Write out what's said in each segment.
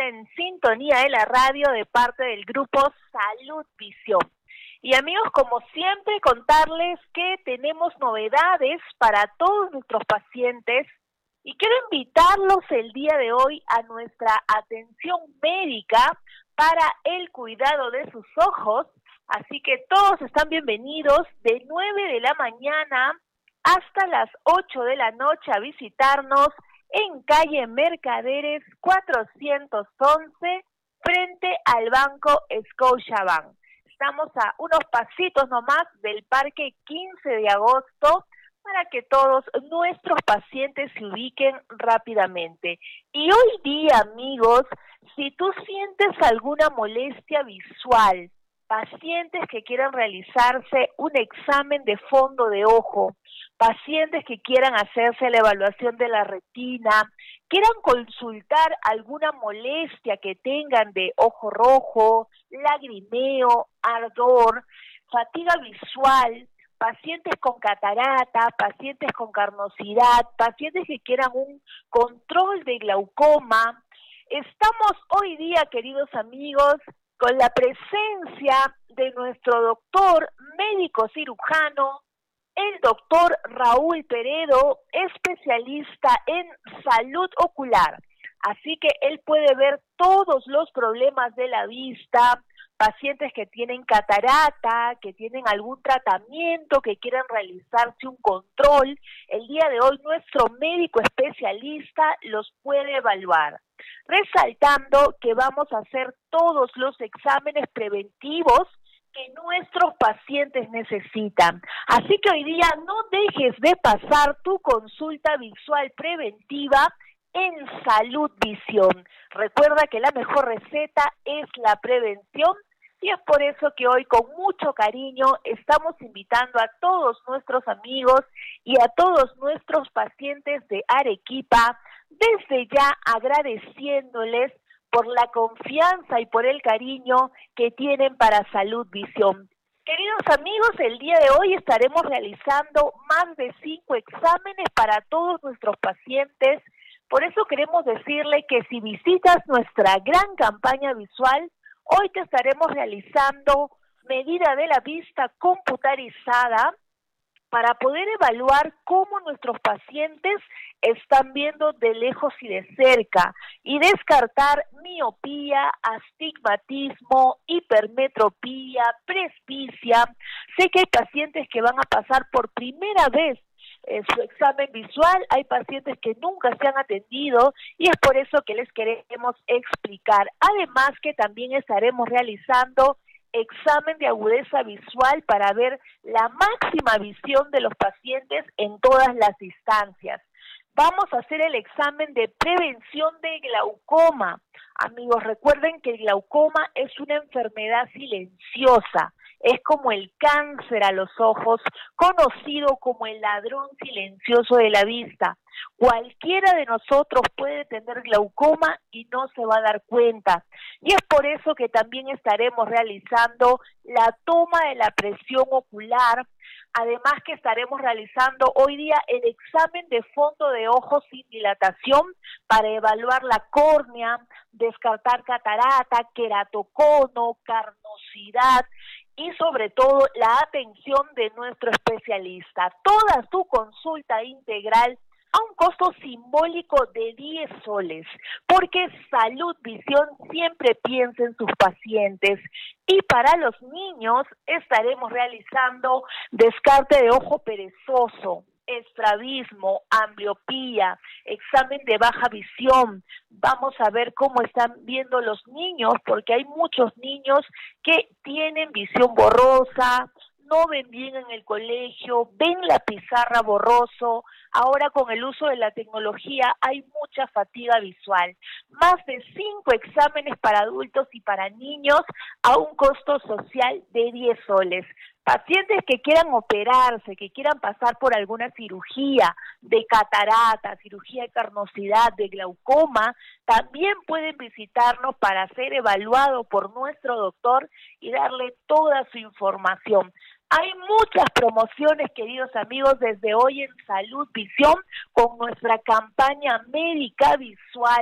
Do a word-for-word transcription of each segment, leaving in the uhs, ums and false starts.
nuevamente en sintonía de la radio de parte del grupo Salud Visión. Y amigos, como siempre, contarles que tenemos novedades para todos nuestros pacientes y quiero invitarlos el día de hoy a nuestra atención médica para el cuidado de sus ojos. Así que todos están bienvenidos de nueve de la mañana hasta las ocho de la noche a visitarnos en calle Mercaderes cuatrocientos once, frente al Banco Scotiabank. Estamos a unos pasitos nomás del Parque quince de agosto para que todos nuestros pacientes se ubiquen rápidamente. Y hoy día, amigos, si tú sientes alguna molestia visual, pacientes que quieran realizarse un examen de fondo de ojo, pacientes que quieran hacerse la evaluación de la retina, quieran consultar alguna molestia que tengan de ojo rojo, lagrimeo, ardor, fatiga visual, pacientes con catarata, pacientes con carnosidad, pacientes que quieran un control de glaucoma. Estamos hoy día, queridos amigos, con la presencia de nuestro doctor médico cirujano, el doctor Raúl Peredo, especialista en salud ocular. Así que él puede ver todos los problemas de la vista, pacientes que tienen catarata, que tienen algún tratamiento, que quieran realizarse un control. El día de hoy nuestro médico especialista los puede evaluar, resaltando que vamos a hacer todos los exámenes preventivos que nuestros pacientes necesitan. Así que hoy día no dejes de pasar tu consulta visual preventiva en Salud Visión. Recuerda que la mejor receta es la prevención y es por eso que hoy con mucho cariño estamos invitando a todos nuestros amigos y a todos nuestros pacientes de Arequipa, desde ya agradeciéndoles por la confianza y por el cariño que tienen para Salud Visión. Queridos amigos, el día de hoy estaremos realizando más de cinco exámenes para todos nuestros pacientes. Por eso queremos decirle que si visitas nuestra gran campaña visual, hoy te estaremos realizando medida de la vista computarizada para poder evaluar cómo nuestros pacientes están viendo de lejos y de cerca y descartar miopía, astigmatismo, hipermetropía, presbicia. Sé que hay pacientes que van a pasar por primera vez en su examen visual, hay pacientes que nunca se han atendido y es por eso que les queremos explicar. Además que también estaremos realizando examen de agudeza visual para ver la máxima visión de los pacientes en todas las instancias. Vamos a hacer el examen de prevención de glaucoma. Amigos, recuerden que el glaucoma es una enfermedad silenciosa. Es como el cáncer a los ojos, conocido como el ladrón silencioso de la vista. Cualquiera de nosotros puede tener glaucoma y no se va a dar cuenta. Y es por eso que también estaremos realizando la toma de la presión ocular. Además que estaremos realizando hoy día el examen de fondo de ojos sin dilatación para evaluar la córnea, descartar catarata, queratocono, carnosidad y sobre todo la atención de nuestro especialista. Toda su consulta integral a un costo simbólico de diez soles, porque Salud Visión siempre piensa en sus pacientes. Y para los niños estaremos realizando descarte de ojo perezoso, estrabismo, ambliopía, examen de baja visión. Vamos a ver cómo están viendo los niños, porque hay muchos niños que tienen visión borrosa, no ven bien en el colegio, ven la pizarra borroso. Ahora con el uso de la tecnología hay mucha fatiga visual. Más de cinco exámenes para adultos y para niños a un costo social de diez soles. Pacientes que quieran operarse, que quieran pasar por alguna cirugía de catarata, cirugía de carnosidad, de glaucoma, también pueden visitarnos para ser evaluados por nuestro doctor y darle toda su información. Hay muchas promociones, queridos amigos, desde hoy en Salud Visión con nuestra campaña médica visual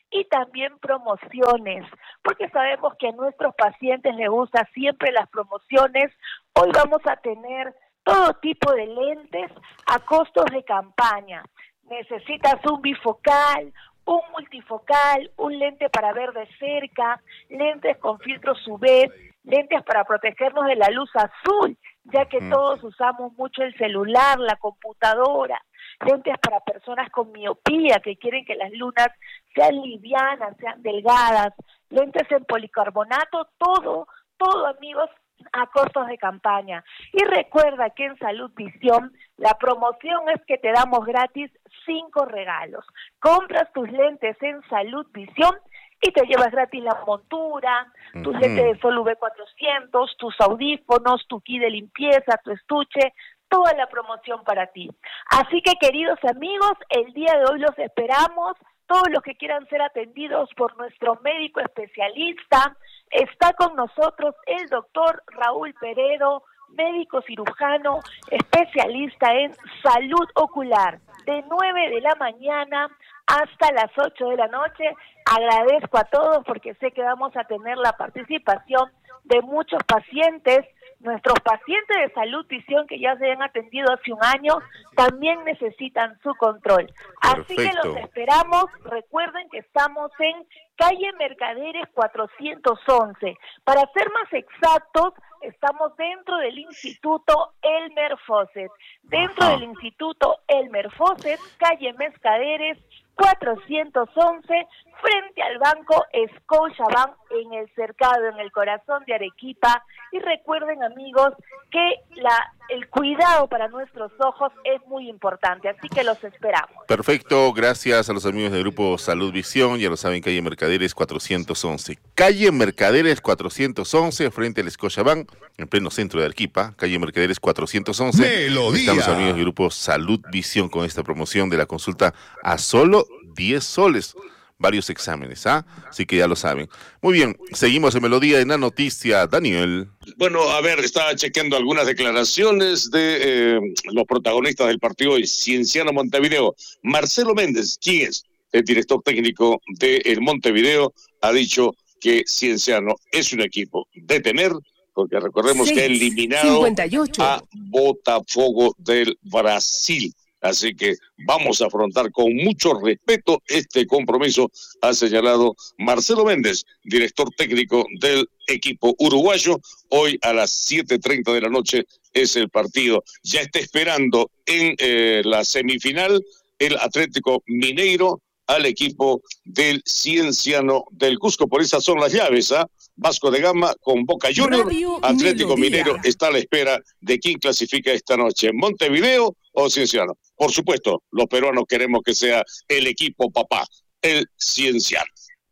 y también promociones, porque sabemos que a nuestros pacientes les gustan siempre las promociones. Hoy vamos a tener todo tipo de lentes a costos de campaña. Necesitas un bifocal, un multifocal, un lente para ver de cerca, lentes con filtros U V, lentes para protegernos de la luz azul, ya que mm. todos usamos mucho el celular, la computadora, lentes para personas con miopía que quieren que las lunas sean livianas, sean delgadas, lentes en policarbonato, todo, todo amigos, a costos de campaña. Y recuerda que en Salud Visión la promoción es que te damos gratis cinco regalos. Compras tus lentes en Salud Visión y te llevas gratis la montura, tus uh-huh. lentes de sol U V cuatrocientos, tus audífonos, tu kit de limpieza, tu estuche, toda la promoción para ti. Así que, queridos amigos, el día de hoy los esperamos. Todos los que quieran ser atendidos por nuestro médico especialista, está con nosotros el doctor Raúl Peredo, médico cirujano, especialista en salud ocular, de nueve de la mañana hasta las ocho de la noche. Agradezco a todos porque sé que vamos a tener la participación de muchos pacientes. Nuestros pacientes de Salud Visión que ya se han atendido hace un año también necesitan su control. Perfecto. Así que los esperamos. Recuerden que estamos en calle Mercaderes cuatrocientos once. Para ser más exactos, estamos dentro del Instituto Elmer Faucett. Dentro Ajá. del Instituto Elmer Faucett, calle Mercaderes cuatrocientos once, frente al banco Scotiabank, en el cercado, en el corazón de Arequipa. Y recuerden, amigos, que la el cuidado para nuestros ojos es muy importante, así que los esperamos. Perfecto, gracias a los amigos del Grupo Salud Visión. Ya lo saben, calle Mercaderes cuatrocientos once. Calle Mercaderes cuatrocientos once, frente al Scotiabank, en pleno centro de Arequipa. Calle Mercaderes cuatrocientos once. Melodía. Estamos amigos del Grupo Salud Visión con esta promoción de la consulta a solo diez soles. Varios exámenes, ¿ah? Así que ya lo saben. Muy bien, seguimos en Melodía en la noticia. Daniel. Bueno, a ver, estaba chequeando algunas declaraciones de eh, los protagonistas del partido de Cienciano Montevideo. Marcelo Méndez, ¿quién es? El director técnico del Montevideo, ha dicho que Cienciano es un equipo de temer, porque recordemos seis, que ha eliminado cincuenta y ocho a Botafogo del Brasil. Así que vamos a afrontar con mucho respeto este compromiso, ha señalado Marcelo Méndez, director técnico del equipo uruguayo. Hoy a las siete treinta de la noche es el partido. Ya está esperando en eh, la semifinal el Atlético Mineiro al equipo del Cienciano del Cusco. Por esas son las llaves, ¿ah? ¿eh? Vasco de Gama con Boca Juniors, Atlético Melodía. Minero está a la espera de quién clasifica esta noche, Montevideo o Cienciano. Por supuesto, los peruanos queremos que sea el equipo papá, el Cienciano.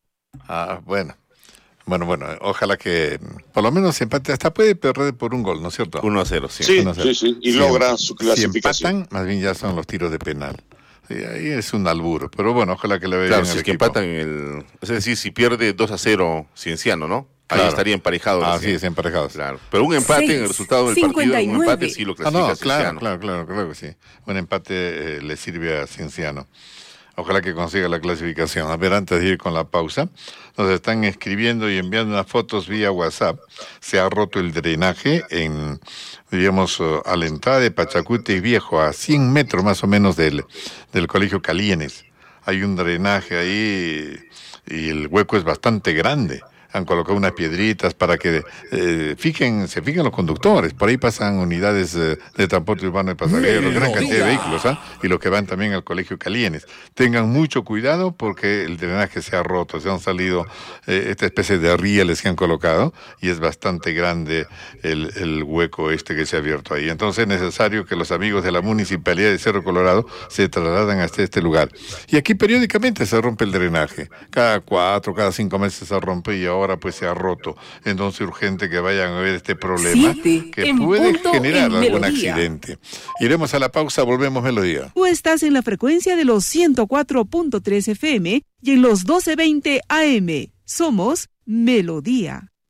Ah, bueno. Bueno, bueno, ojalá que por lo menos empate, hasta puede perder por un gol, ¿no es cierto? uno a cero, sí. Sí, uno a cero. sí, sí, y si, logra su clasificación. Si empatan, más bien ya son los tiros de penal. Sí, ahí es un alburo, pero bueno, ojalá que le vea claro, bien si el es que equipo. empatan el, es decir, si pierde dos a cero Cienciano, ¿no? Ahí claro. estaría emparejado. Ah, sí, es emparejado. Claro. Pero un empate seis, en el resultado del cincuenta y nueve. Partido, un empate sí lo clasifica ah, no, Cienciano. Claro, claro, claro, claro que sí. Un empate eh, le sirve a Cienciano. Ojalá que consiga la clasificación. A ver, antes de ir con la pausa, nos están escribiendo y enviando unas fotos vía WhatsApp. Se ha roto el drenaje en, digamos, a la entrada de Pachacuti Viejo, a cien metros más o menos del, del Colegio Calienes. Hay un drenaje ahí y el hueco es bastante grande. Han colocado unas piedritas para que eh, fijen, se fijen los conductores. Por ahí pasan unidades eh, de transporte urbano de pasajeros, gran cantidad de vehículos, ¿ah? Y los que van también al Colegio Calienes. Tengan mucho cuidado porque el drenaje se ha roto, se han salido eh, esta especie de rieles que han colocado y es bastante grande el, el hueco este que se ha abierto ahí. Entonces es necesario que los amigos de la Municipalidad de Cerro Colorado se trasladan hasta este lugar. Y aquí periódicamente se rompe el drenaje. Cada cuatro, cada cinco meses se rompe y ahora ahora pues se ha roto. Entonces urgente que vayan a ver este problema Siete, que puede generar algún accidente. Iremos a la pausa, volvemos Melodía. Tú estás en la frecuencia de los ciento cuatro punto tres F M y en los doce veinte A M. Somos Melodía.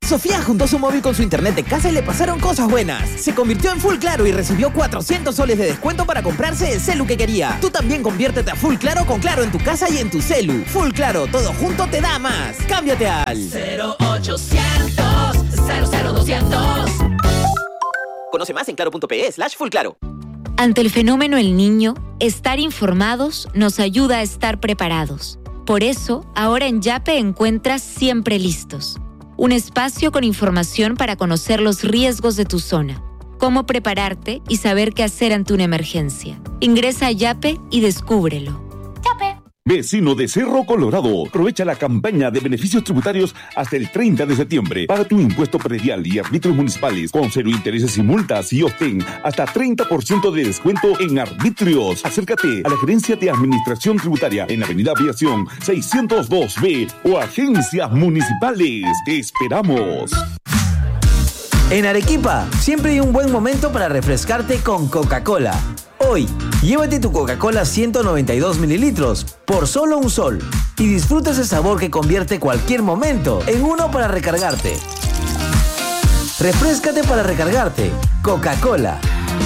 Sofía juntó su móvil con su internet de casa y le pasaron cosas buenas. Se convirtió en Full Claro y recibió cuatrocientos soles de descuento para comprarse el celu que quería. Tú también conviértete a Full Claro con Claro en tu casa y en tu celu. Full Claro, todo junto te da más. Cámbiate al cero ochocientos cero cero doscientos. Conoce más en claro.pe slash Full Claro. Ante el fenómeno El Niño, estar informados nos ayuda a estar preparados. Por eso, ahora en Yape encuentras Siempre Listos, un espacio con información para conocer los riesgos de tu zona, cómo prepararte y saber qué hacer ante una emergencia. Ingresa a Yape y descúbrelo. Yape. Vecino de Cerro Colorado, aprovecha la campaña de beneficios tributarios hasta el treinta de septiembre. Paga tu impuesto predial y arbitrios municipales con cero intereses y multas y obtén hasta treinta por ciento de descuento en arbitrios. Acércate a la Gerencia de Administración Tributaria en Avenida Aviación seiscientos dos B o agencias municipales. Te esperamos. En Arequipa, siempre hay un buen momento para refrescarte con Coca-Cola. Hoy, llévate tu Coca-Cola ciento noventa y dos mililitros por solo un sol y disfruta ese sabor que convierte cualquier momento en uno para recargarte. Refréscate para recargarte. Coca-Cola.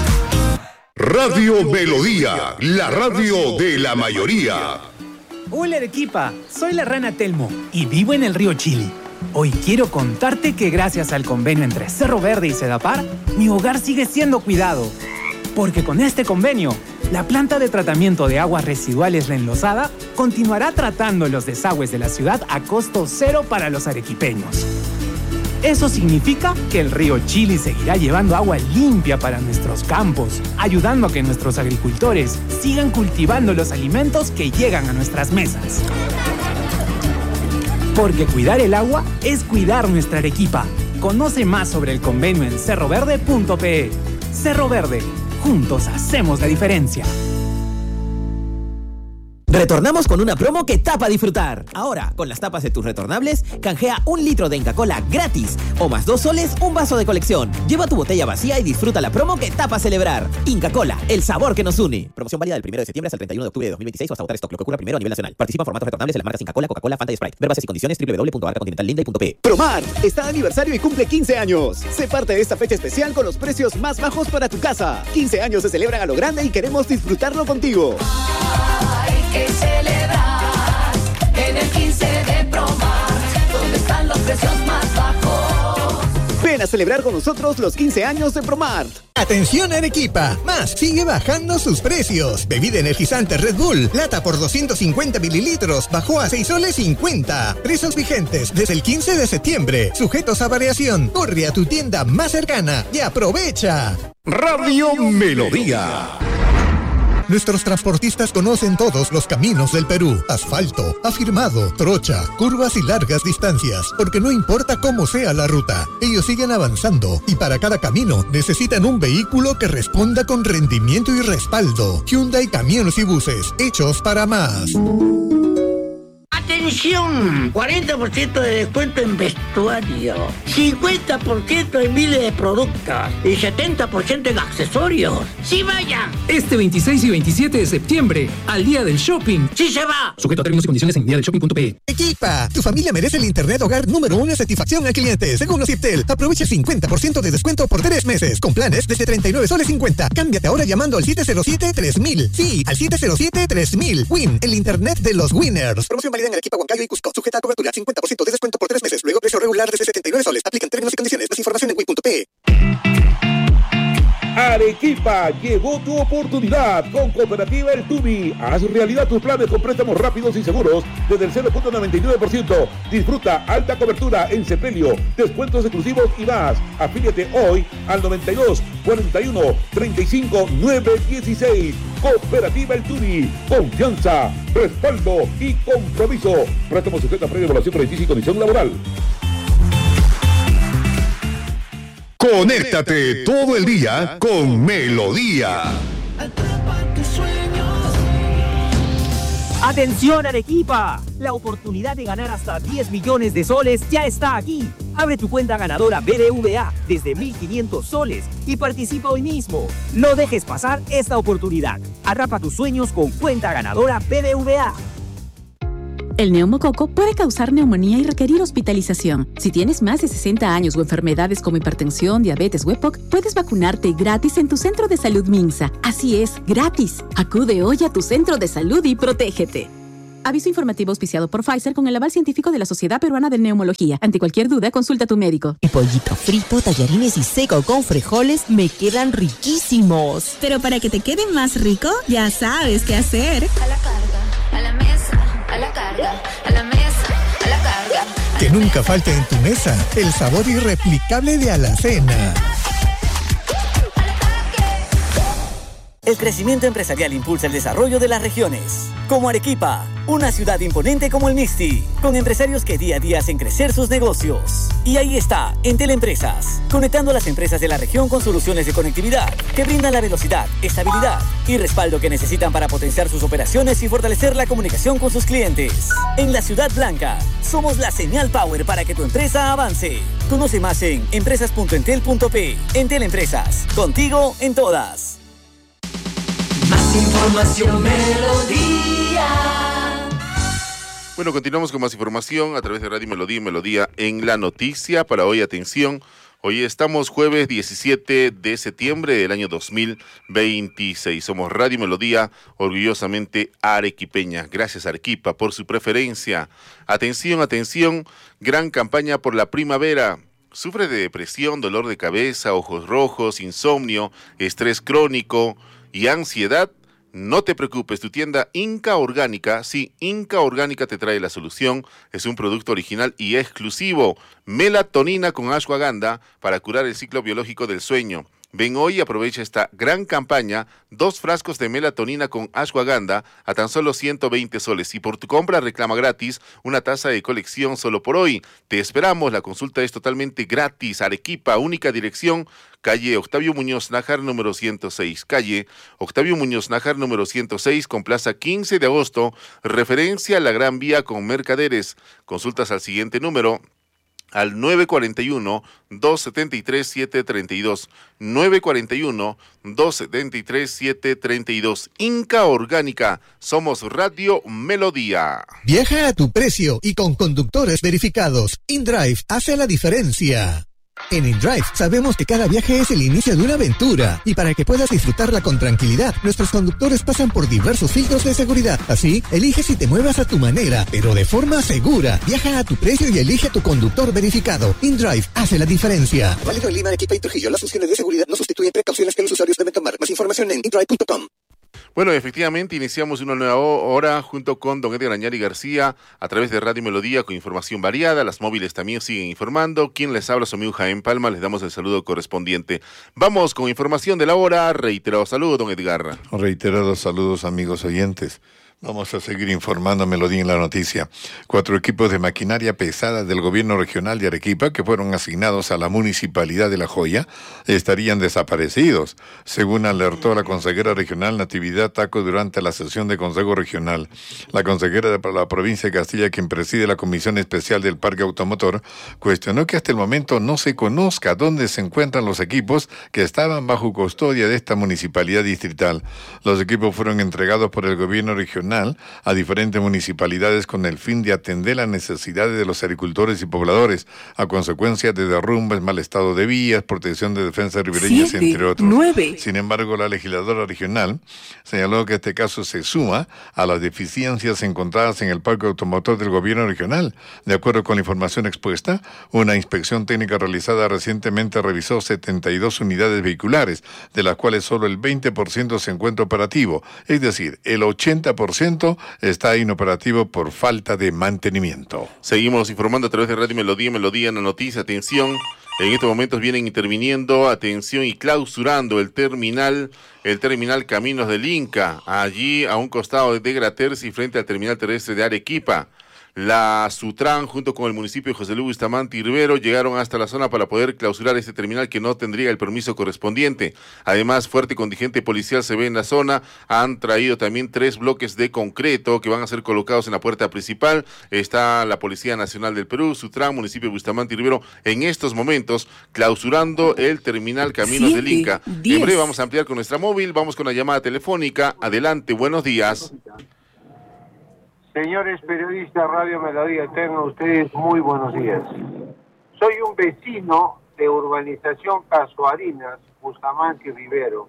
Radio Melodía, la radio de la mayoría. Hola Arequipa, soy la rana Telmo y vivo en el río Chili. Hoy quiero contarte que gracias al convenio entre Cerro Verde y Sedapar, mi hogar sigue siendo cuidado. Porque con este convenio, la planta de tratamiento de aguas residuales La Enlosada continuará tratando los desagües de la ciudad a costo cero para los arequipeños. Eso significa que el río Chili seguirá llevando agua limpia para nuestros campos, ayudando a que nuestros agricultores sigan cultivando los alimentos que llegan a nuestras mesas. Porque cuidar el agua es cuidar nuestra Arequipa. Conoce más sobre el convenio en cerro verde punto pe. Cerro Verde, juntos hacemos la diferencia. Retornamos con una promo que tapa disfrutar. Ahora, con las tapas de tus retornables, canjea un litro de Inca Kola gratis. O más dos soles, un vaso de colección. Lleva tu botella vacía y disfruta la promo que tapa celebrar. Inca Kola, el sabor que nos une. Promoción válida del primero de septiembre hasta el treinta y uno de octubre de dos mil veintiséis o hasta agotar stock, lo que ocurra primero a nivel nacional. Participa en formatos retornables de las marcas Inca Kola, Coca-Cola, Fanta y Sprite. Ver bases y condiciones doble u doble u doble u punto arca continental linda punto pe. Promart está de aniversario y cumple quince años. Sé parte de esta fecha especial con los precios más bajos para tu casa. quince años se celebran a lo grande y queremos disfrutarlo contigo. Hay que celebrar en el quince de Promart, donde están los precios más bajos. Ven a celebrar con nosotros los quince años de Promart. Atención Arequipa, Más sigue bajando sus precios. Bebida energizante Red Bull, lata por doscientos cincuenta mililitros, bajó a seis soles cincuenta. Precios vigentes desde el quince de septiembre, sujetos a variación. Corre a tu tienda más cercana y aprovecha. Radio Melodía. Nuestros transportistas conocen todos los caminos del Perú. Asfalto, afirmado, trocha, curvas y largas distancias. Porque no importa cómo sea la ruta, ellos siguen avanzando. Y para cada camino necesitan un vehículo que responda con rendimiento y respaldo. Hyundai Camiones y Buses, hechos para más. ¡Atención! cuarenta por ciento de descuento en vestuario, cincuenta por ciento en miles de productos y setenta por ciento en accesorios. ¡Sí vayan! Este veintiséis y veintisiete de septiembre, al Día del Shopping. ¡Sí se va! Sujeto a términos y condiciones en día del shopping punto pe. Equipa, tu familia merece el internet hogar número uno en satisfacción al cliente. Según Ociptel, aprovecha cincuenta por ciento de descuento por tres meses, con planes desde treinta y nueve soles cincuenta. Cámbiate ahora llamando al siete cero siete tres mil. Sí, al siete cero siete tres mil. Win, el internet de los winners. Promoción válida en Arequipa, Huancayo y Cusco. Sujeta a cobertura, cincuenta por ciento de descuento por tres meses. Luego precio regular desde setenta y nueve soles. Aplican términos y condiciones. Más información en win punto pe. Arequipa, llegó tu oportunidad con Cooperativa El Tubi. Haz realidad tus planes con préstamos rápidos y seguros desde el cero punto noventa y nueve por ciento. Disfruta alta cobertura en Sepelio, descuentos exclusivos y más. Afíliate hoy al noventa y dos, cuarenta y uno, treinta y cinco, nueve dieciséis. Cooperativa El Tubi, confianza, respaldo y compromiso. Préstamo sujeto a previa evaluación crediticia y condición laboral. Conéctate todo el día con Melodía. ¡Atención Arequipa! La oportunidad de ganar hasta diez millones de soles ya está aquí. Abre tu cuenta ganadora B B V A desde mil quinientos soles y participa hoy mismo. No dejes pasar esta oportunidad. Atrapa tus sueños con cuenta ganadora B B V A. El neumococo puede causar neumonía y requerir hospitalización. Si tienes más de sesenta años o enfermedades como hipertensión, diabetes o E P O C, puedes vacunarte gratis en tu centro de salud Minsa. Así es, gratis. Acude hoy a tu centro de salud y protégete. Aviso informativo auspiciado por Pfizer con el aval científico de la Sociedad Peruana de Neumología. Ante cualquier duda, consulta a tu médico. El pollito frito, tallarines y seco con frijoles me quedan riquísimos. Pero para que te quede más rico, ya sabes qué hacer. A la carga, a la mesa, a la carga, a la mesa, a la carga. Que nunca falte en tu mesa el sabor irreplicable de Alacena. El crecimiento empresarial impulsa el desarrollo de las regiones. Como Arequipa, una ciudad imponente como el Mixti, con empresarios que día a día hacen crecer sus negocios. Y ahí está, Entel Empresas, conectando a las empresas de la región con soluciones de conectividad que brindan la velocidad, estabilidad y respaldo que necesitan para potenciar sus operaciones y fortalecer la comunicación con sus clientes. En la Ciudad Blanca, somos la señal power para que tu empresa avance. Conoce más en empresas punto entel punto pe. Entel Empresas, contigo en todas. Más información, Melodía. Bueno, continuamos con más información a través de Radio Melodía y Melodía en la noticia. Para hoy, atención, hoy estamos jueves diecisiete de septiembre del año dos mil veintiséis. Somos Radio Melodía, orgullosamente arequipeña. Gracias, Arequipa, por su preferencia. Atención, atención, gran campaña por la primavera. ¿Sufre de depresión, dolor de cabeza, ojos rojos, insomnio, estrés crónico y ansiedad? No te preocupes, tu tienda Inca Orgánica, sí, Inca Orgánica te trae la solución. Es un producto original y exclusivo. Melatonina con ashwagandha para curar el ciclo biológico del sueño. Ven hoy y aprovecha esta gran campaña, dos frascos de melatonina con ashwagandha a tan solo ciento veinte soles. Y por tu compra reclama gratis una taza de colección solo por hoy. Te esperamos, la consulta es totalmente gratis. Arequipa, única dirección, calle Octavio Muñoz Nájar número ciento seis. Calle Octavio Muñoz Nájar número ciento seis con plaza quince de agosto, referencia a la Gran Vía con Mercaderes. Consultas al siguiente número, al nueve cuatro uno, dos siete tres, siete tres dos, nueve cuatro uno, dos siete tres, siete tres dos. Inca Orgánica, somos Radio Melodía. Viaja a tu precio y con conductores verificados. InDrive hace la diferencia. En InDrive sabemos que cada viaje es el inicio de una aventura y para que puedas disfrutarla con tranquilidad, nuestros conductores pasan por diversos filtros de seguridad. Así, elige si te muevas a tu manera, pero de forma segura. Viaja a tu precio y elige a tu conductor verificado. InDrive hace la diferencia. Válido en Lima, Arequipa y Trujillo. Las funciones de seguridad no sustituyen precauciones que los usuarios deben tomar. Más información en indrive punto com. Bueno, efectivamente, iniciamos una nueva hora junto con don Edgar Añari García a través de Radio Melodía con información variada. Las móviles también siguen informando. Quien les habla, su amigo Jaén Palma, les damos el saludo correspondiente. Vamos con información de la hora. Reiterado saludo, don Edgar. Reiterados saludos, amigos oyentes. Vamos a seguir informando a Melodía en la noticia. Cuatro equipos de maquinaria pesada del gobierno regional de Arequipa que fueron asignados a la municipalidad de La Joya estarían desaparecidos, según alertó la consejera regional Natividad Taco durante la sesión de Consejo Regional. La consejera de la provincia de Castilla, quien preside la Comisión Especial del Parque Automotor, cuestionó que hasta el momento no se conozca dónde se encuentran los equipos que estaban bajo custodia de esta municipalidad distrital. Los equipos fueron entregados por el gobierno regional a diferentes municipalidades con el fin de atender las necesidades de los agricultores y pobladores a consecuencia de derrumbes, mal estado de vías, protección de defensas ribereñas, Siete, entre otros. Nueve. Sin embargo, la legisladora regional señaló que este caso se suma a las deficiencias encontradas en el parque automotor del gobierno regional. De acuerdo con la información expuesta, una inspección técnica realizada recientemente revisó setenta y dos unidades vehiculares, de las cuales solo el veinte por ciento se encuentra operativo, es decir, el ochenta por ciento está inoperativo por falta de mantenimiento. Seguimos informando a través de Radio Melodía, Melodía en la noticia. Atención, en estos momentos vienen interviniendo, atención, y clausurando el terminal, el terminal Caminos del Inca, allí a un costado de Graterci frente al terminal terrestre de Arequipa. La Sutran, junto con el municipio de José Luis Bustamante Rivero, llegaron hasta la zona para poder clausurar este terminal que no tendría el permiso correspondiente. Además, fuerte contingente policial se ve en la zona. Han traído también tres bloques de concreto que van a ser colocados en la puerta principal. Está la Policía Nacional del Perú, Sutran, municipio de Bustamante Rivero, en estos momentos clausurando el terminal Caminos del Inca. En breve vamos a ampliar con nuestra móvil. Vamos con la llamada telefónica. Adelante, buenos días. Señores periodistas, Radio Melodía, tengan ustedes muy buenos días. Soy un vecino de urbanización Casuarinas, Bustamante y Rivero.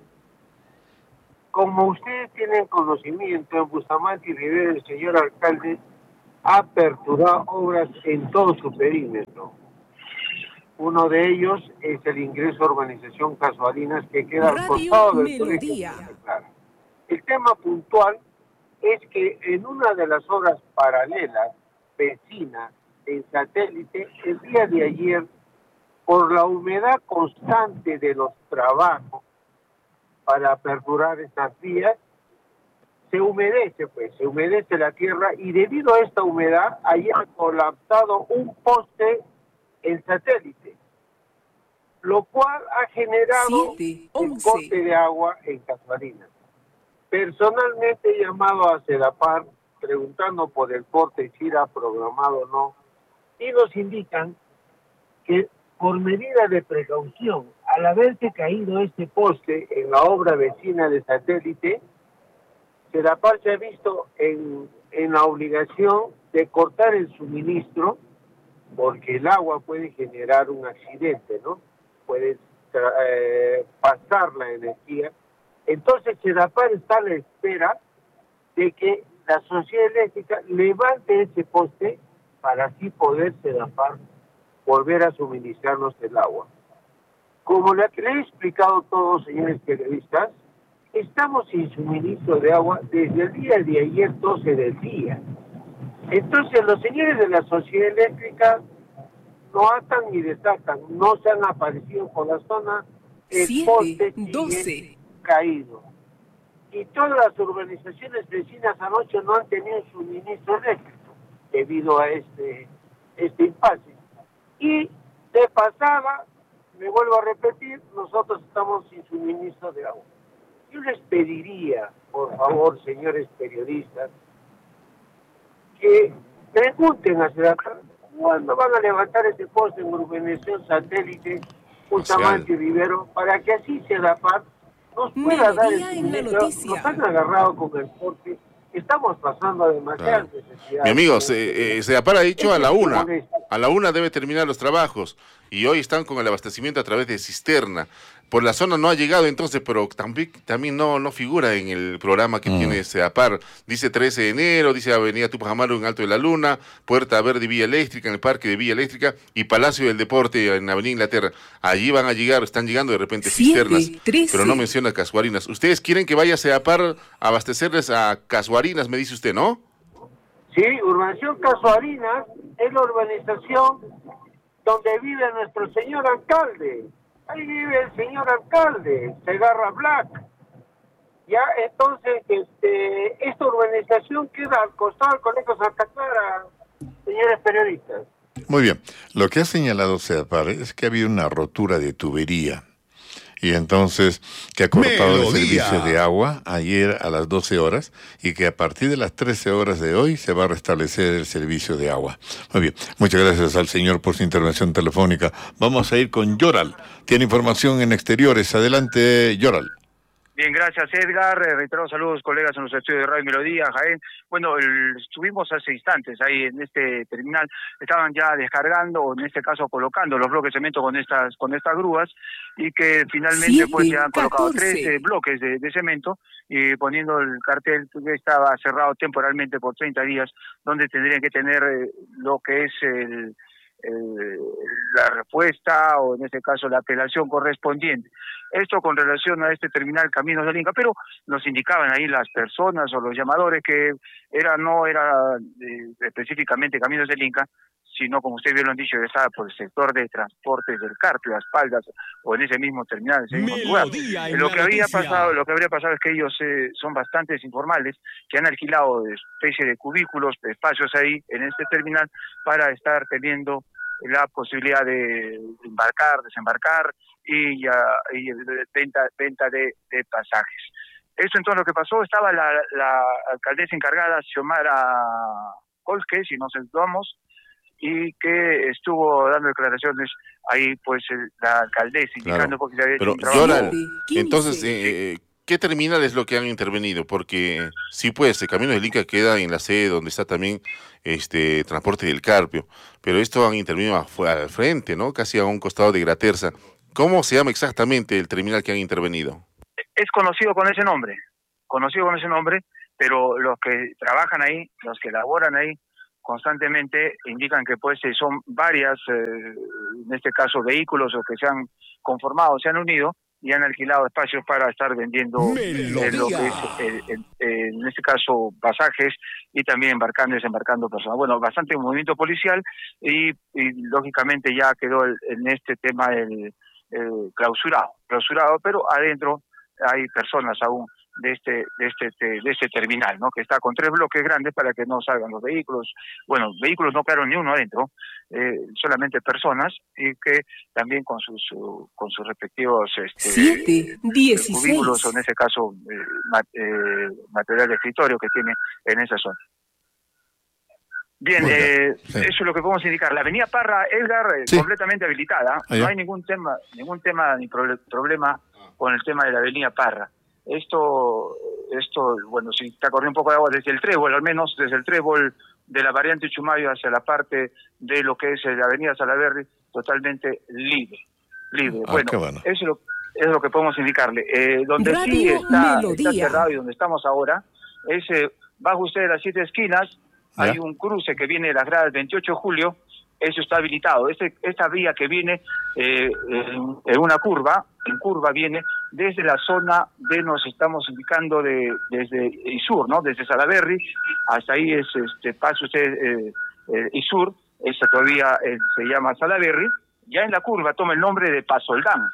Como ustedes tienen conocimiento, en Bustamante y Rivero el señor alcalde ha aperturado obras en todo su perímetro. Uno de ellos es el ingreso a urbanización Casuarinas, que queda al costado del colegio. El tema puntual es que en una de las obras paralelas, vecinas, en satélite, el día de ayer, por la humedad constante de los trabajos para aperturar estas vías, se humedece, pues, se humedece la tierra, y debido a esta humedad, ayer ha colapsado un poste en satélite, lo cual ha generado Siete, un corte de agua en Casuarinas. Personalmente he llamado a Sedapar preguntando por el corte, si era programado o no, y nos indican que por medida de precaución, al haberse caído este poste en la obra vecina de satélite, Sedapar se ha visto en, en la obligación de cortar el suministro, porque el agua puede generar un accidente, ¿no? Puede eh, pasar la energía. Entonces Sedapar está a la espera de que la sociedad eléctrica levante ese poste para así poder Sedapar volver a suministrarnos el agua. Como le he explicado a todos, señores periodistas, estamos sin suministro de agua desde el día de ayer, doce del día. Entonces los señores de la sociedad eléctrica no atan ni desatan, no se han aparecido por la zona, el poste sigue caído. Y todas las urbanizaciones vecinas anoche no han tenido suministro eléctrico debido a este, este impasse. Y de pasada, me vuelvo a repetir, nosotros estamos sin suministro de agua. Yo les pediría, por favor, señores periodistas, que pregunten a Sedapar cuándo van a levantar ese poste en urbanización satélite, Bustamante y Rivero, para que así Sedapar nos pueda dar el suministro. Nos han agarrado con el corte, estamos pasando a demasiadas Claro. necesidades. Mi amigo, se, eh, Sedapar ha dicho a la una. A la una debe terminar los trabajos. Y hoy están con el abastecimiento a través de cisterna. Por la zona no ha llegado entonces, pero también, también no, no figura en el programa que mm. tiene Sedapar. Dice trece de enero, dice Avenida Tupac Amaru en Alto de la Luna, Puerta Verde Vía Eléctrica en el Parque de Vía Eléctrica y Palacio del Deporte en Avenida Inglaterra. Allí van a llegar, están llegando de repente cisternas, Siete, trece. Pero no menciona Casuarinas. ¿Ustedes quieren que vaya Sedapar a abastecerles a Casuarinas, me dice usted, no? Sí, urbanización Casuarinas es la urbanización donde vive nuestro señor alcalde. Ahí vive el señor alcalde, Segarra Black. Ya, entonces, este, esta urbanización queda al costado del Colegio Santa Clara, señores periodistas. Muy bien. Lo que ha señalado Sedapar es que ha habido una rotura de tubería. Y entonces, que ha cortado Melodía. el servicio de agua ayer a las doce horas y que a partir de las trece horas de hoy se va a restablecer el servicio de agua. Muy bien, muchas gracias al señor por su intervención telefónica. Vamos a ir con Yoral. Tiene información en exteriores. Adelante, Yoral. Bien, gracias Edgar, eh, reitero saludos colegas en los estudios de Radio Melodía, Jaén. Bueno, el, estuvimos hace instantes ahí en este terminal, estaban ya descargando, o en este caso colocando los bloques de cemento con estas con estas grúas, y que finalmente Siete, pues ya han colocado tres eh, bloques de, de cemento, y poniendo el cartel que estaba cerrado temporalmente por treinta días, donde tendrían que tener eh, lo que es el... Eh, la respuesta o en este caso la apelación correspondiente. Esto con relación a este terminal Caminos del Inca, pero nos indicaban ahí las personas o los llamadores que era no era eh, específicamente Caminos del Inca, sino como ustedes bien lo han dicho, estaba por el sector de transportes del Carpio, Las Palmas, o en ese mismo terminal, en ese mismo lugar. Eh, lo que había pasado, lo que habría pasado es que ellos eh, son bastantes informales, que han alquilado especie de cubículos, de espacios ahí en este terminal para estar teniendo la posibilidad de embarcar, desembarcar y, uh, y venta, venta de, de pasajes. Eso entonces lo que pasó, estaba la, la alcaldesa encargada, Xiomara Colque, si nos entramos, y que estuvo dando declaraciones ahí, pues, la alcaldesa, indicando claro. porque se había hecho Pero, un trabajo. Yoral, entonces, eh, ¿qué ¿qué terminal es lo que han intervenido? Porque sí, pues, el Camino del Inca queda en la sede donde está también este Transporte del Carpio, pero esto han intervenido afu- al frente, ¿no? Casi a un costado de Graterza. ¿Cómo se llama exactamente el terminal que han intervenido? Es conocido con ese nombre, conocido con ese nombre, pero los que trabajan ahí, los que laboran ahí, constantemente indican que pues eh, son varias, eh, en este caso vehículos o que se han conformado, se han unido y han alquilado espacios para estar vendiendo eh, lo que es, eh, eh, eh, en este caso, pasajes y también embarcando y desembarcando personas. Bueno, bastante movimiento policial y, y lógicamente ya quedó el, en este tema el, el clausurado, clausurado, pero adentro hay personas aún de este de este de este terminal, ¿no? Que está con tres bloques grandes para que no salgan los vehículos. Bueno, vehículos no quedaron ni uno adentro, eh, solamente personas y que también con sus uh, con sus respectivos este, Siete, dieciséis. cubículos o en ese caso eh, mat, eh, material de escritorio que tiene en esa zona. Bien, eh, sí. Eso es lo que podemos indicar. La avenida Parra, Edgar, eh, sí. completamente habilitada. Allá. No hay ningún tema, ningún tema ni pro problema con el tema de la avenida Parra. Esto, esto, bueno, si está corriendo un poco de agua desde el trébol, al menos desde el trébol de la variante Chumayo hacia la parte de lo que es la avenida Salaberry, totalmente libre, libre. Ah, bueno, bueno, eso es lo, es lo que podemos indicarle. Eh, donde Radio sí está, está cerrado y donde estamos ahora, es eh, bajo usted de las siete esquinas, ¿ya? Hay un cruce que viene de las gradas veintiocho de julio, eso está habilitado. Este, esta vía que viene eh, en, en una curva, en curva viene desde la zona de, nos estamos indicando, de desde Isur, ¿no? Desde Salaberry, hasta ahí es, este, pasa usted eh, eh, Isur, esa todavía eh, se llama Salaberry, ya en la curva toma el nombre de Pasoldán.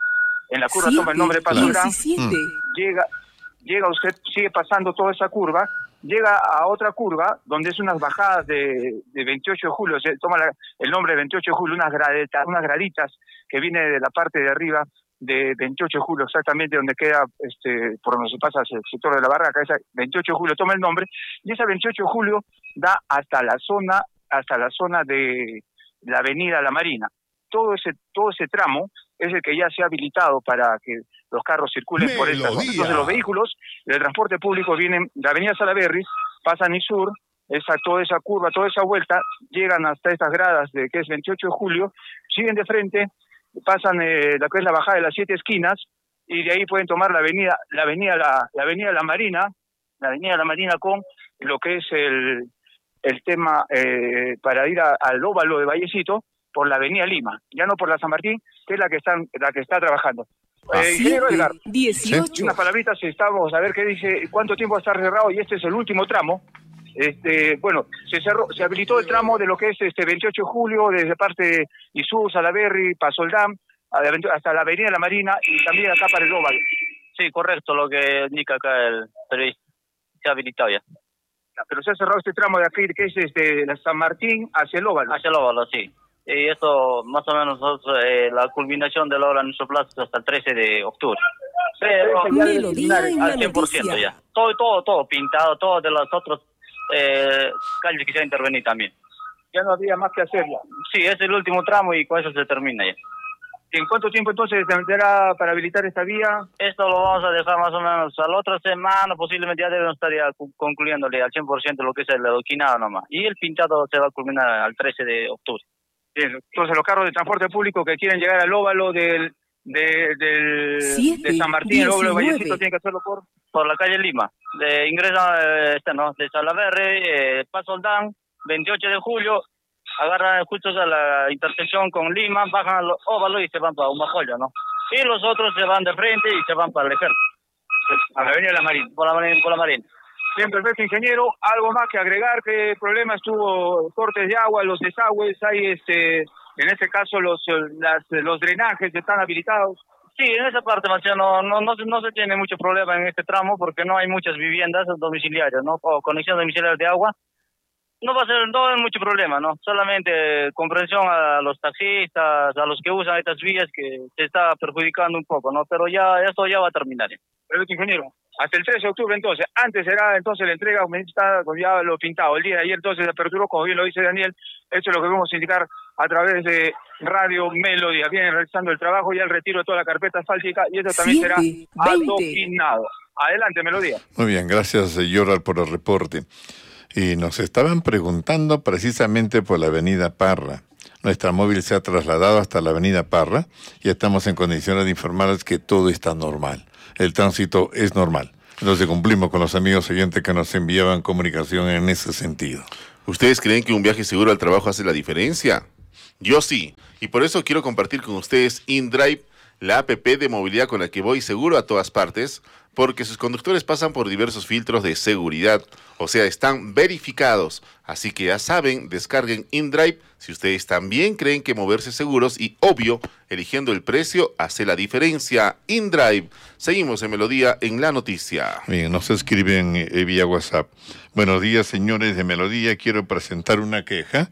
En la curva sí, toma el nombre de Pasoldán, llega, llega usted, sigue pasando toda esa curva, llega a otra curva, donde es unas bajadas de, de veintiocho de julio, se toma la, el nombre de veintiocho de julio, unas graditas, unas graditas que viene de la parte de arriba de veintiocho de julio, exactamente donde queda, este, por donde se pasa el sector de la barraca, esa veintiocho de julio toma el nombre, y esa veintiocho de julio da hasta la zona, hasta la zona de la avenida La Marina. Todo ese, todo ese tramo es el que ya se ha habilitado para que los carros circulen Melodía. Por esta zona. Entonces los vehículos del transporte público vienen de Avenida Salaberry, pasan Isur, esa, toda esa curva, toda esa vuelta, llegan hasta estas gradas de que es veintiocho de julio, siguen de frente, pasan eh, la que es la bajada de las siete esquinas, y de ahí pueden tomar la avenida, la avenida la, la avenida La Marina, la avenida La Marina con lo que es el, el tema eh, para ir a, al óvalo de Vallecito, por la avenida Lima, ya no por la San Martín, que es la que están, la que está trabajando. Eh, ingeniero Edgar, dieciocho. Unas palabritas, estamos a ver qué dice, cuánto tiempo va a estar cerrado, y este es el último tramo. Este, bueno, se cerró, se habilitó el tramo de lo que es este veintiocho de julio, desde parte de Isur, Salaberry, Pasoldán, hasta la avenida La Marina y también acá para el óvalo. Sí, correcto, lo que indica acá el periodista. Se ha habilitado ya. Pero se ha cerrado este tramo de aquí, que es desde la San Martín hacia el óvalo. Hacia el óvalo, sí. Y esto, más o menos, eh, la culminación de la obra en nuestro plazo es hasta el trece de octubre. Pero al cien por ciento ya. Todo, todo, todo pintado, todo de las otras eh, calles que se ha intervenido también. Ya no había más que hacerla. Sí, es el último tramo y con eso se termina ya. ¿En cuánto tiempo entonces se meterá para habilitar esta vía? Esto lo vamos a dejar más o menos a la otra semana, posiblemente ya debemos estar ya concluyéndole al cien por ciento lo que es el adoquinado nomás. Y el pintado se va a culminar al trece de octubre. Bien, entonces los carros de transporte público que quieren llegar al óvalo del, de, del Siete, de San Martín, el óvalo de Vallecito, tienen que hacerlo por por la calle Lima. De ingresa eh, este, ¿no? de Salaberry, eh, Pasoldán, veintiocho de julio, agarran justo a la intersección con Lima, bajan al óvalo y se van para Humajoyo, ¿no? Y los otros se van de frente y se van para el ejército. A la avenida La Marina. Por la Marina, por la Marina. Bien, perfecto, ingeniero. ¿Algo más que agregar? ¿Qué problemas tuvo? Cortes de agua, los desagües, hay este, en este caso los las, los drenajes están habilitados. Sí, en esa parte, Marciano, no, no, no se tiene mucho problema en este tramo porque no hay muchas viviendas domiciliarias, ¿no? O conexión domiciliaria de agua. no va a ser no hay mucho problema, ¿no? Solamente comprensión a los taxistas, a los que usan estas vías que se está perjudicando un poco, ¿no? Pero ya esto ya va a terminar. Pero, ingeniero, hasta el trece de octubre entonces, antes era entonces la entrega, está con ya lo pintado, el día de ayer entonces se aperturó, como bien lo dice Daniel, eso es lo que vamos a indicar a través de Radio Melodía, vienen realizando el trabajo y el retiro de toda la carpeta asfáltica y eso también será adoquinado. Adelante, Melodía. Muy bien, gracias, Yoral, por el reporte. Y nos estaban preguntando precisamente por la avenida Parra. Nuestra móvil se ha trasladado hasta la avenida Parra y estamos en condiciones de informarles que todo está normal. El tránsito es normal. Entonces cumplimos con los amigos oyentes que nos enviaban comunicación en ese sentido. ¿Ustedes creen que un viaje seguro al trabajo hace la diferencia? Yo sí, y por eso quiero compartir con ustedes InDrive, la app de movilidad con la que voy seguro a todas partes, porque sus conductores pasan por diversos filtros de seguridad, o sea, están verificados. Así que ya saben, descarguen InDrive si ustedes también creen que moverse seguros y, obvio, eligiendo el precio hace la diferencia. InDrive. Seguimos en Melodía en la noticia. Bien, nos escriben eh, vía WhatsApp. Buenos días, señores de Melodía. Quiero presentar una queja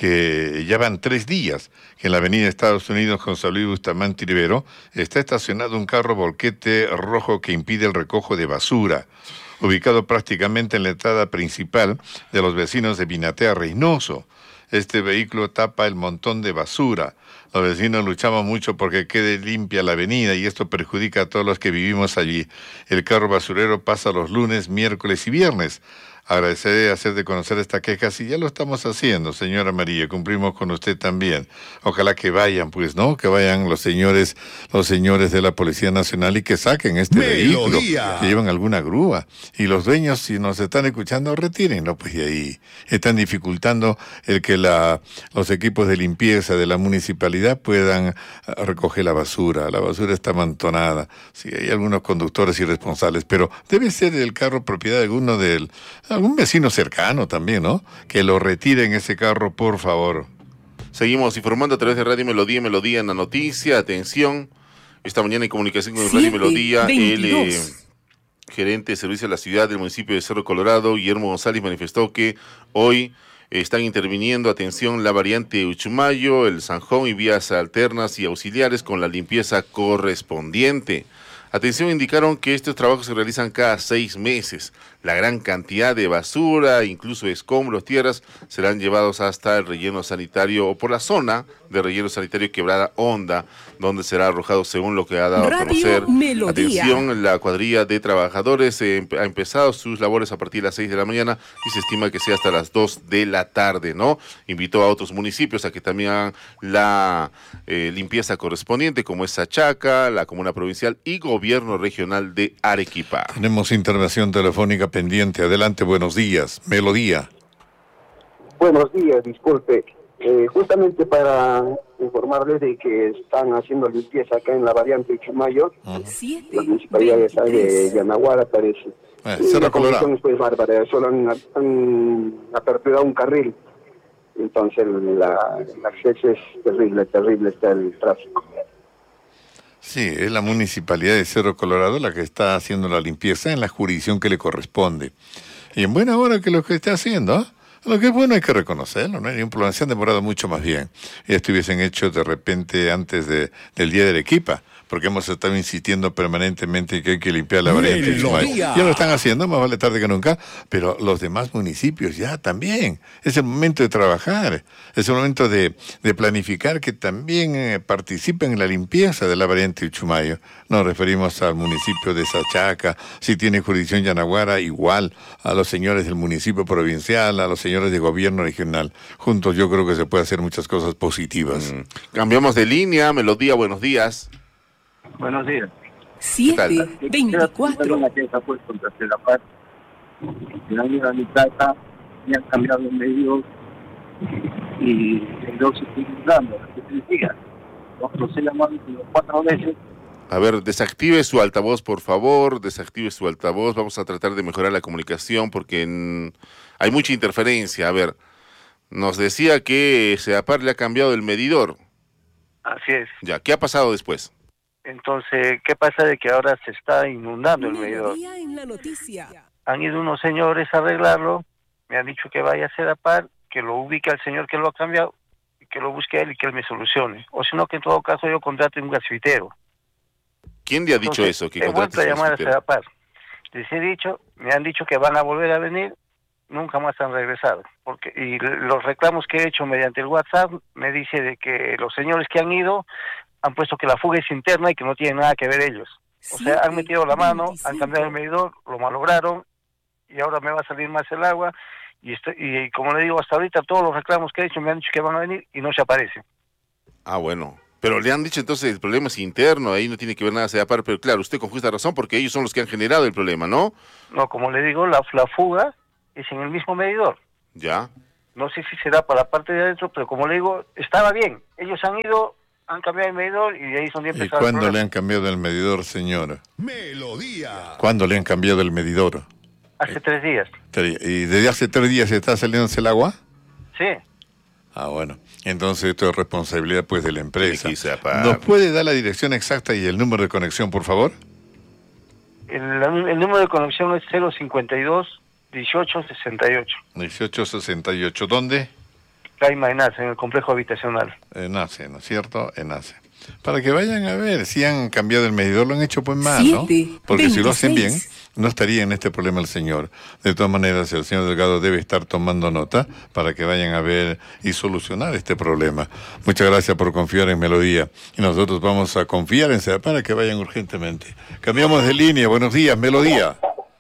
que ya van tres días que en la avenida Estados Unidos con San Luis Bustamante Rivero está estacionado un carro volquete rojo que impide el recojo de basura, ubicado prácticamente en la entrada principal de los vecinos de Binatea Reynoso. Este vehículo tapa el montón de basura. Los vecinos luchamos mucho porque quede limpia la avenida y esto perjudica a todos los que vivimos allí. El carro basurero pasa los lunes, miércoles y viernes. Agradeceré hacer de conocer esta queja, si ya lo estamos haciendo, señora María, cumplimos con usted también. Ojalá que vayan, pues, ¿no? Que vayan los señores, los señores de la Policía Nacional y que saquen este Melodía. vehículo, que llevan alguna grúa. Y los dueños, si nos están escuchando, retírenlo, pues, y ahí están dificultando el que la, los equipos de limpieza de la municipalidad puedan recoger la basura. La basura está amontonada. Sí, hay algunos conductores irresponsables, pero debe ser el carro propiedad de alguno del... algún vecino cercano también, ¿no? Que lo retiren ese carro, por favor. Seguimos informando a través de Radio Melodía, Melodía en la noticia. Atención, esta mañana en comunicación con Radio Melodía, el eh, gerente de servicio de la ciudad del municipio de Cerro Colorado, Guillermo González, manifestó que hoy eh, están interviniendo, atención, la variante Uchumayo, el Sanjón y vías alternas y auxiliares con la limpieza correspondiente. Atención, indicaron que estos trabajos se realizan cada seis meses. La gran cantidad de basura, incluso escombros, tierras, serán llevados hasta el relleno sanitario o por la zona de relleno sanitario Quebrada Honda, donde será arrojado según lo que ha dado a conocer. Melodía. Atención, la cuadrilla de trabajadores eh, ha empezado sus labores a partir de las seis de la mañana y se estima que sea hasta las dos de la tarde, ¿no? Invitó a otros municipios a que también hagan la eh, limpieza correspondiente, como es Sachaca, la Comuna Provincial y Gobierno Regional de Arequipa. Tenemos intervención telefónica pendiente. Adelante, buenos días. Melodía. Buenos días, disculpe. Eh, justamente para informarles de que están haciendo limpieza acá en la variante Uchumayo, uh-huh. la municipalidad de, de Yanaguara parece. Eh, Cerro Colorado. La pues bárbara, solo han, han aperturado un carril, entonces la, el acceso es terrible, terrible está el tráfico. Sí, es la municipalidad de Cerro Colorado la que está haciendo la limpieza en la jurisdicción que le corresponde. Y en buena hora que lo que está haciendo, ¿eh? Lo que es bueno hay que reconocerlo, no hay ningún problema, se han demorado mucho más bien. Y estuviesen hechos de repente antes de, del día de Arequipa, porque hemos estado insistiendo permanentemente que hay que limpiar la variante Uchumayo. Ya lo están haciendo, más vale tarde que nunca, pero los demás municipios ya también. Es el momento de trabajar, es el momento de, de planificar que también eh, participen en la limpieza de la variante Uchumayo. Nos referimos al municipio de Sachaca, si tiene jurisdicción Yanaguara, igual, a los señores del municipio provincial, a los señores de gobierno regional. Juntos yo creo que se puede hacer muchas cosas positivas. Mm. Cambiamos de línea, Melodía, buenos días. Buenos días. siete veinticuatro. La que se ha puesto contra la paz. El año de mi casa me han cambiado los medios y el dos se está inundando. Tres días. Los he llamado cuatro veces. A ver, desactive su altavoz, por favor, desactive su altavoz. Vamos a tratar de mejorar la comunicación porque en... hay mucha interferencia. A ver, nos decía que SEDAPAR le ha cambiado el medidor. Así es. Ya, ¿qué ha pasado después? Entonces, ¿qué pasa de que ahora se está inundando el medidor? En la noticia. Han ido unos señores a arreglarlo, me han dicho que vaya a Sedapar, que lo ubique al señor que lo ha cambiado, que lo busque él y que él me solucione. O si no, que en todo caso yo contrate un gasfitero. ¿Quién le ha dicho Entonces, eso? Que he vuelto a llamar a gasfitero? Sedapar. Les he dicho, me han dicho que van a volver a venir, nunca más han regresado. Porque y los reclamos que he hecho mediante el WhatsApp me dice de que los señores que han ido han puesto que la fuga es interna y que no tienen nada que ver ellos. O sea, han metido la mano, han cambiado el medidor, lo malograron y ahora me va a salir más el agua. Y, estoy, y como le digo, hasta ahorita todos los reclamos que he hecho me han dicho que van a venir y no se aparecen. Ah, bueno. Pero le han dicho entonces el problema es interno, ahí no tiene que ver nada Sedapar, pero claro, usted con justa razón porque ellos son los que han generado el problema, ¿no? No, como le digo, la, la fuga es en el mismo medidor. Ya. No sé si será para la parte de adentro, pero como le digo, estaba bien. Ellos han ido, han cambiado el medidor y de ahí son bien ¿Y pesados. cuándo le han cambiado el medidor, señora? Melodía. ¿Cuándo le han cambiado el medidor? Hace tres días. ¿Y desde hace tres días está saliéndose el agua? Sí. Ah, bueno. Entonces esto es responsabilidad pues de la empresa. ¿Nos puede dar la dirección exacta y el número de conexión, por favor? El, el número de conexión es cero cincuenta y dos, dieciocho sesenta y ocho. dieciocho sesenta y ocho. ¿Dónde? Caima en Ace, en el complejo habitacional. En Ace, ¿no es cierto? En Ace. Para que vayan a ver si han cambiado el medidor, lo han hecho pues mal, ¿no? Porque si lo hacen bien, no estaría en este problema el señor. De todas maneras, el señor Delgado debe estar tomando nota para que vayan a ver y solucionar este problema. Muchas gracias por confiar en Melodía. Y nosotros vamos a confiar en Sedapar para que vayan urgentemente. Cambiamos de línea. Buenos días, Melodía.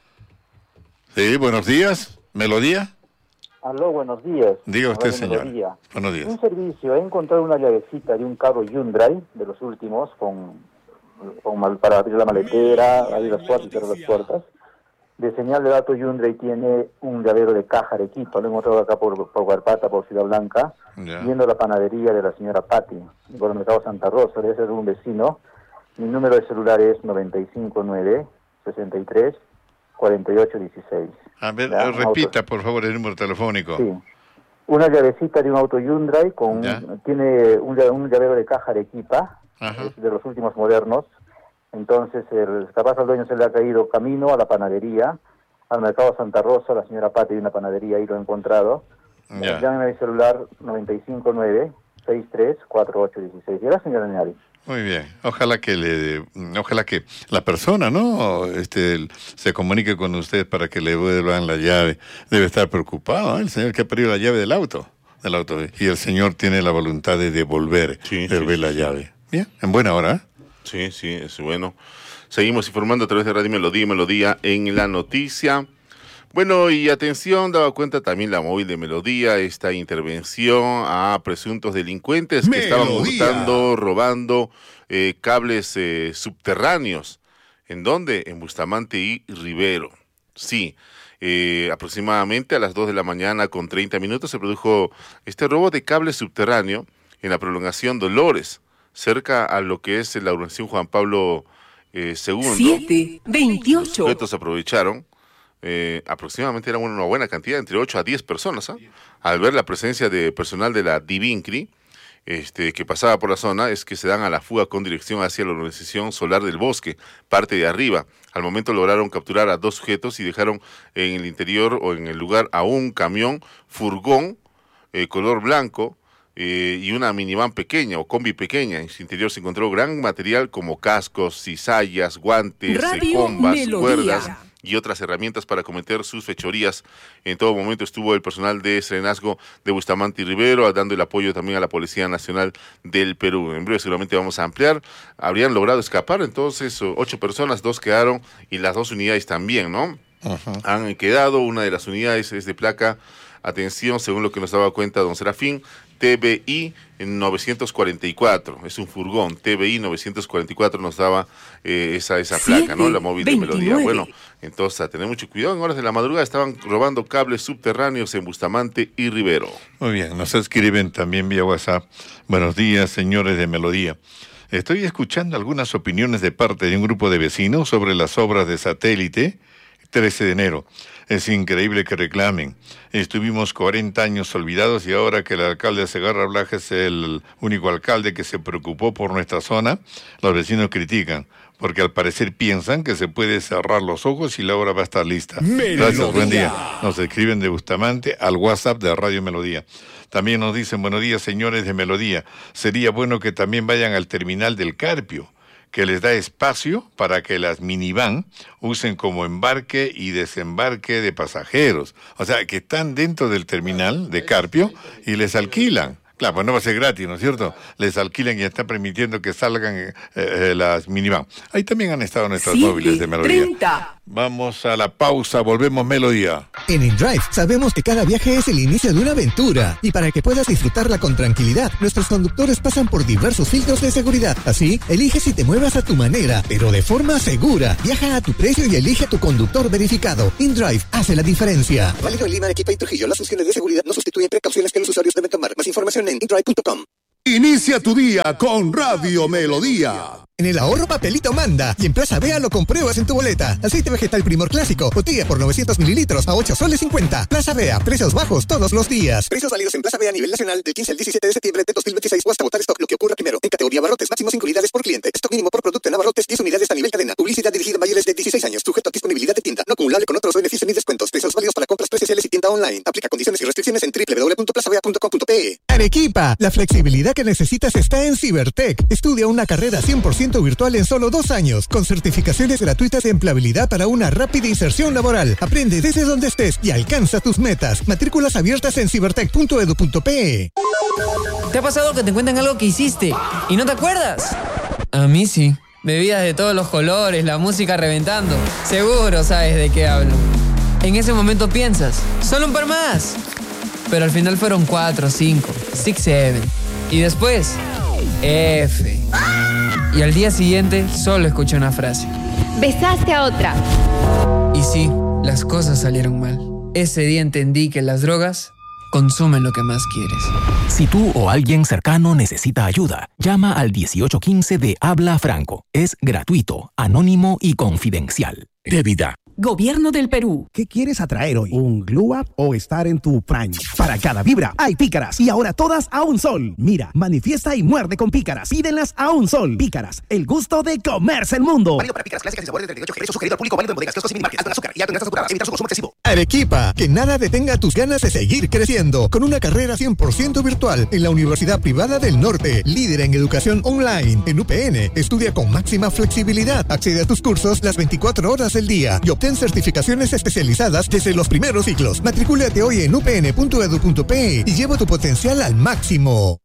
Sí, buenos días, Melodía. Aló, buenos días. Diga usted, Hola, señor. Melodía. Buenos días. Un servicio, he encontrado una llavecita de un carro Hyundai, de los últimos, con, con mal, para abrir la maletera, abrir las puertas y cerrar las puertas. De señal de datos Hyundai tiene un llavero de caja Arequipa, lo he encontrado acá por, por Huarpata, por Ciudad Blanca, Ya. viendo la panadería de la señora Patti, por el mercado Santa Rosa, debe ser un vecino. Mi número de celular es noventa y cinco nueve, sesenta y tres, cuarenta y ocho dieciséis. A ver, Ya, eh, un repita, por favor, el número telefónico. Sí. Una llavecita de un auto Hyundai con tiene un, lla- un llavero de caja Arequipa, es de los últimos modernos. Entonces, el, capaz al dueño se le ha caído camino a la panadería, al mercado Santa Rosa, la señora Pati de una panadería, ahí lo he encontrado. Ya. Llámeme a mi celular noventa y cinco nueve, sesenta y tres, cuarenta y ocho dieciséis. ¿Y la señora Neari? Muy bien. Ojalá que le, ojalá que la persona, ¿no? Este, el- se comunique con usted para que le devuelvan la llave. Debe estar preocupado, ¿eh? El señor que ha perdido la llave del auto, del auto. Y el señor tiene la voluntad de devolver, devolver sí, la sí. llave. Bien, en buena hora, ¿eh? Sí, sí, es bueno. Seguimos informando a través de Radio Melodía y Melodía en la noticia. Bueno, y atención, daba cuenta también la móvil de Melodía, esta intervención a presuntos delincuentes que estaban Melodía. hurtando, robando eh, cables eh, subterráneos. ¿En dónde? En Bustamante y Rivero. Sí, eh, aproximadamente a las dos de la mañana con treinta minutos se produjo este robo de cable subterráneo en la prolongación Dolores, cerca a lo que es la urbanización Juan Pablo eh, segundo. siete, veintiocho. Los sujetos aprovecharon, eh, aproximadamente era una buena cantidad, entre ocho a diez personas, ¿ah? Al ver la presencia de personal de la Divincri, este, que pasaba por la zona, es que se dan a la fuga con dirección hacia la organización Solar del Bosque, parte de arriba. Al momento lograron capturar a dos sujetos y dejaron en el interior o en el lugar a un camión furgón eh, color blanco, Eh, y una minivan pequeña o combi pequeña. En su interior se encontró gran material como cascos, cizallas, guantes, Radio combas, Melodía. cuerdas y otras herramientas para cometer sus fechorías. En todo momento estuvo el personal de Serenazgo de Bustamante y Rivero, dando el apoyo también a la Policía Nacional del Perú. En breve seguramente vamos a ampliar. Habrían logrado escapar entonces ocho personas, dos quedaron y las dos unidades también, ¿no? Han quedado. Una de las unidades es de placa, atención, según lo que nos daba cuenta don Serafín, T B I novecientos cuarenta y cuatro, es un furgón, T B I novecientos cuarenta y cuatro nos daba eh, esa, esa placa, ¿no? La móvil de Melodía. Bueno, entonces a tener mucho cuidado, en horas de la madrugada estaban robando cables subterráneos en Bustamante y Rivero. Muy bien, nos escriben también vía WhatsApp. Buenos días, señores de Melodía. Estoy escuchando algunas opiniones de parte de un grupo de vecinos sobre las obras de satélite trece de enero. Es increíble que reclamen. Estuvimos cuarenta años olvidados y ahora que el alcalde Segarra Blaja es el único alcalde que se preocupó por nuestra zona, los vecinos critican, porque al parecer piensan que se puede cerrar los ojos y la obra va a estar lista. Melodía. Gracias, buen día. Nos escriben de Bustamante al WhatsApp de Radio Melodía. También nos dicen, buenos días, señores de Melodía. Sería bueno que también vayan al terminal del Carpio, que les da espacio para que las minivan usen como embarque y desembarque de pasajeros. O sea, que están dentro del terminal de Carpio y les alquilan. Claro, pues no va a ser gratis, ¿no es cierto? Les alquilan y están permitiendo que salgan eh, eh, las minivan. Ahí también han estado nuestros móviles de Melodía. treinta. Vamos a la pausa, volvemos Melodía. En InDrive sabemos que cada viaje es el inicio de una aventura y para que puedas disfrutarla con tranquilidad, nuestros conductores pasan por diversos filtros de seguridad. Así, elige si te muevas a tu manera, pero de forma segura. Viaja a tu precio y elige a tu conductor verificado. InDrive hace la diferencia. Válido en Lima, Arequipa y Trujillo. Las funciones de seguridad no sustituyen precauciones que los usuarios deben tomar. Más información en indrive punto com. Inicia tu día con Radio Melodía. En el ahorro Papelito manda y en Plaza Vea lo compruebas en tu boleta. Aceite vegetal Primor Clásico, botella por novecientos mililitros a ocho soles cincuenta. Plaza Vea, precios bajos todos los días. Precios válidos en Plaza Vea a nivel nacional del quince al diecisiete de septiembre de dos mil veintiséis o hasta botar stock, lo que ocurra primero. En categoría Abarrotes, máximo cinco unidades por cliente. Stock mínimo por producto en Abarrotes, diez unidades a nivel cadena. Publicidad dirigida a mayores de dieciséis años. Sujeto a disponibilidad de tienda. No acumulable con otros beneficios ni descuentos. Precios válidos para compras presenciales y tienda online. Aplica condiciones y restricciones en doble u doble u doble u punto plaza vea punto com punto pe. Arequipa, la flexibilidad que necesitas está en Cibertech. Estudia una carrera cien por ciento virtual en solo dos años, con certificaciones gratuitas de empleabilidad para una rápida inserción laboral. Aprende desde donde estés y alcanza tus metas. Matrículas abiertas en cibertech punto edu punto pe. ¿Te ha pasado que te cuentan algo que hiciste y no te acuerdas? A mí sí. Bebidas de todos los colores, la música reventando. Seguro sabes de qué hablo. En ese momento piensas, solo un par más. Pero al final fueron cuatro, cinco, six, seven. Y después, F. Y al día siguiente solo escuché una frase. Besaste a otra. Y sí, las cosas salieron mal. Ese día entendí que las drogas consumen lo que más quieres. Si tú o alguien cercano necesita ayuda, llama al dieciocho quince de Habla Franco. Es gratuito, anónimo y confidencial. Débida. Gobierno del Perú. ¿Qué quieres atraer hoy? ¿Un glow up o estar en tu prime? Para cada vibra hay pícaras y ahora todas a un sol. Mira, manifiesta y muerde con pícaras. Pídenlas a un sol. Pícaras, el gusto de comerse el mundo. Válido para pícaras clásicas y sabores de treinta y ocho G. Eso sugerido al público, válido en bodegas, kioscos y minimarkets. Alto en azúcar y alto en grasas saturadas. Evita su consumo excesivo. Arequipa, que nada detenga tus ganas de seguir creciendo. Con una carrera cien por ciento virtual en la Universidad Privada del Norte. Líder en educación online. En U P N, estudia con máxima flexibilidad. Accede a tus cursos las veinticuatro horas del día y obtén certificaciones especializadas desde los primeros ciclos. Matricúlate hoy en u p n punto edu punto pe y lleva tu potencial al máximo.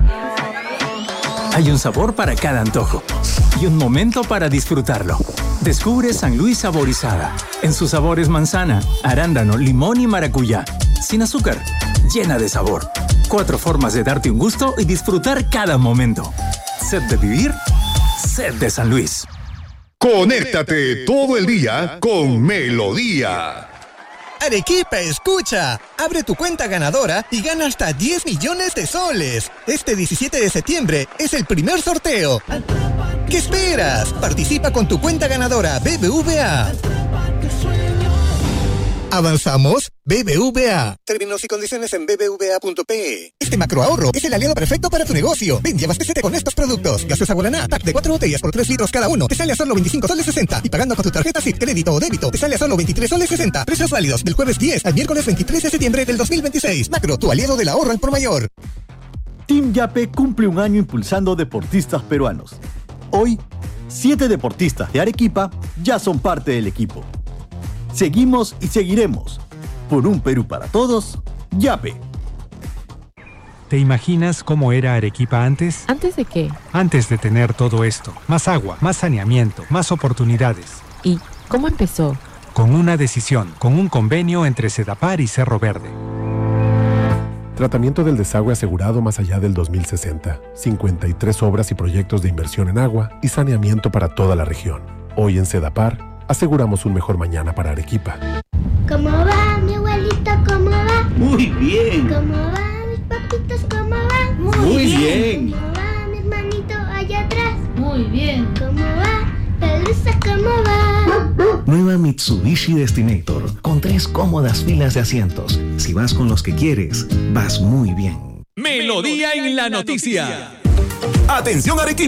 Hay un sabor para cada antojo y un momento para disfrutarlo. Descubre San Luis Saborizada. En sus sabores manzana, arándano, limón y maracuyá. Sin azúcar, llena de sabor. Cuatro formas de darte un gusto y disfrutar cada momento. Sed de vivir, sed de San Luis. Conéctate todo el día con Melodía. Arequipa, escucha. Abre tu cuenta ganadora y gana hasta diez millones de soles. Este diecisiete de septiembre es el primer sorteo. ¿Qué esperas? Participa con tu cuenta ganadora B B V A. ¿Avanzamos? B B V A. Términos y condiciones en b b v a punto pe. Este macroahorro es el aliado perfecto para tu negocio. Ven y abastécete con estos productos. Gaseosa Guaraná, pack de cuatro botellas por tres litros cada uno. Te sale a solo veinticinco soles sesenta. Y pagando con tu tarjeta S I P, crédito o débito, te sale a solo veintitrés soles sesenta. Precios válidos del jueves diez al miércoles veintitrés de septiembre del dos mil veintiséis. Macro, tu aliado del ahorro al por mayor. Team Yape cumple un año impulsando deportistas peruanos. Hoy, siete deportistas de Arequipa ya son parte del equipo. Seguimos y seguiremos. Por un Perú para todos, Yape. ¿Te imaginas cómo era Arequipa antes? ¿Antes de qué? Antes de tener todo esto. Más agua, más saneamiento, más oportunidades. ¿Y cómo empezó? Con una decisión, con un convenio entre Sedapar y Cerro Verde. Tratamiento del desagüe asegurado más allá del dos mil sesenta. cincuenta y tres obras y proyectos de inversión en agua y saneamiento para toda la región. Hoy en Sedapar, aseguramos un mejor mañana para Arequipa. ¿Cómo va, mi abuelito? ¿Cómo va? Muy bien. ¿Cómo va, mis papitos? ¿Cómo van? Muy, Muy bien. bien. ¿Cómo va, mi hermanito allá atrás? Muy bien. ¿Cómo va, Pelusa? ¿Cómo va? Nueva Mitsubishi Destinator, con tres cómodas filas de asientos. Si vas con los que quieres, vas muy bien. Melodía en la noticia. Atención Arequipa.